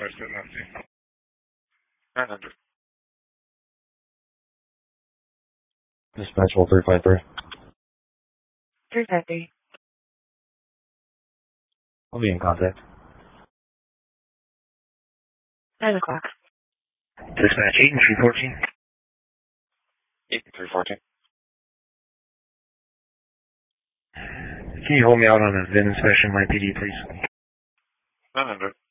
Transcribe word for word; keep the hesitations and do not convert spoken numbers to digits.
Northwest at Nazi. nine hundred. Dispatch one three five three. three fifty. I'll be in contact. nine o'clock. Dispatch eight and three fourteen. eight and three fourteen. Can you hold me out on a V I N inspection, my P D, please? nine hundred.